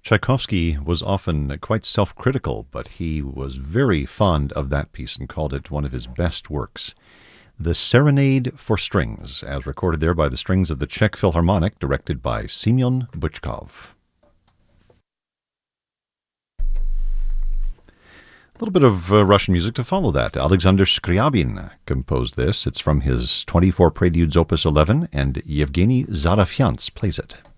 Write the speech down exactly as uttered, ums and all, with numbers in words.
Tchaikovsky was often quite self-critical, but he was very fond of that piece and called it one of his best works. The Serenade for Strings, as recorded there by the strings of the Czech Philharmonic, directed by Semyon Bychkov. A little bit of uh, Russian music to follow that. Alexander Scriabin composed this. It's from his twenty-four Preludes Opus eleven, and Yevgeny Zarafyants plays it.